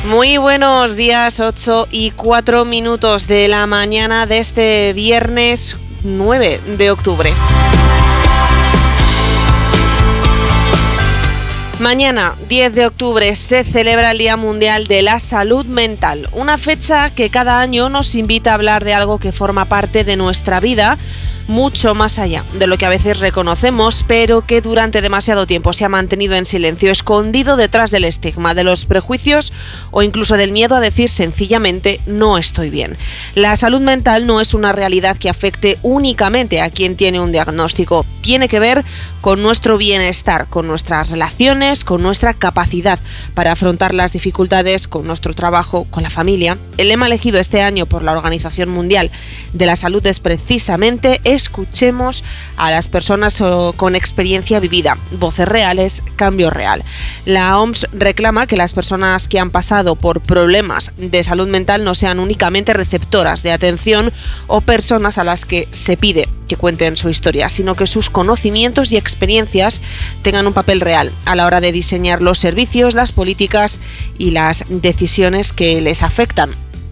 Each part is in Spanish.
Muy buenos días, 8:04 de la mañana de este viernes 9 de octubre. Mañana, 10 de octubre, se celebra el Día Mundial de la Salud Mental, una fecha que cada año nos invita a hablar de algo que forma parte de nuestra vida, mucho más allá de lo que a veces reconocemos, pero que durante demasiado tiempo se ha mantenido en silencio, escondido detrás del estigma, de los prejuicios o incluso del miedo a decir sencillamente no estoy bien. La salud mental no es una realidad que afecte únicamente a quien tiene un diagnóstico, tiene que ver con nuestro bienestar, con nuestras relaciones, con nuestra capacidad para afrontar las dificultades, con nuestro trabajo, con la familia. El lema elegido este año por la Organización Mundial de la Salud es precisamente escuchemos a las personas con experiencia vivida, voces reales, cambio real. La OMS reclama que las personas que han pasado por problemas de salud mental no sean únicamente receptoras de atención o personas a las que se pide que cuenten su historia, sino que sus conocimientos y experiencias tengan un papel real a la hora de diseñar los servicios, las políticas y las decisiones que les afectan.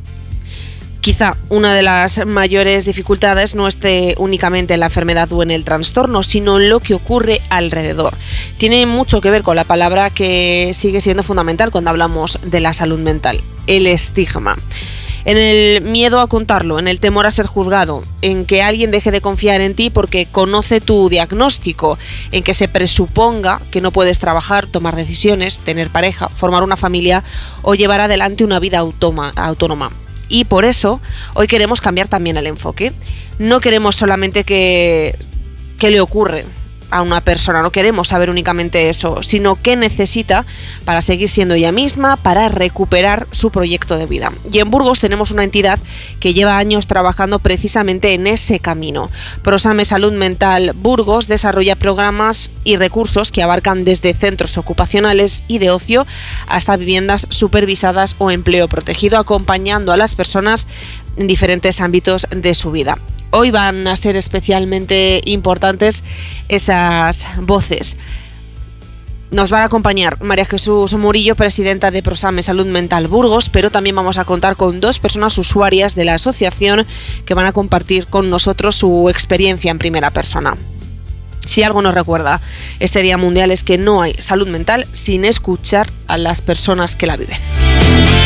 Quizá una de las mayores dificultades no esté únicamente en la enfermedad o en el trastorno, sino en lo que ocurre alrededor. Tiene mucho que ver con la palabra que sigue siendo fundamental cuando hablamos de la salud mental, el estigma. En el miedo a contarlo, en el temor a ser juzgado, en que alguien deje de confiar en ti porque conoce tu diagnóstico, en que se presuponga que no puedes trabajar, tomar decisiones, tener pareja, formar una familia o llevar adelante una vida autónoma. Y por eso hoy queremos cambiar también el enfoque. No queremos solamente qué le ocurre a una persona, no queremos saber únicamente eso, sino qué necesita para seguir siendo ella misma, para recuperar su proyecto de vida. Y en Burgos tenemos una entidad que lleva años trabajando precisamente en ese camino. Prosame Salud Mental Burgos desarrolla programas y recursos que abarcan desde centros ocupacionales y de ocio hasta viviendas supervisadas o empleo protegido, acompañando a las personas en diferentes ámbitos de su vida. Hoy van a ser especialmente importantes esas voces. Nos va a acompañar María Jesús Murillo, presidenta de Prosame Salud Mental Burgos, pero también vamos a contar con dos personas usuarias de la asociación que van a compartir con nosotros su experiencia en primera persona. Si algo nos recuerda este Día Mundial es que no hay salud mental sin escuchar a las personas que la viven.